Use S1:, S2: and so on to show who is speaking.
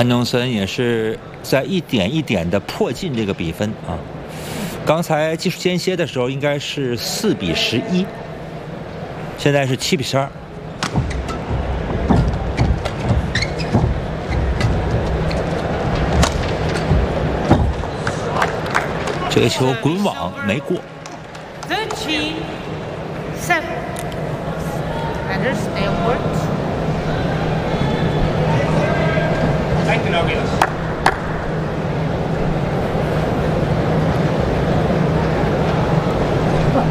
S1: 安东森也是在一点一点的迫近这个比分啊。刚才技术间歇的时候应该是4比11，现在是7比12。这个球滚网没过。
S2: 13-7 ，and there's stay on court.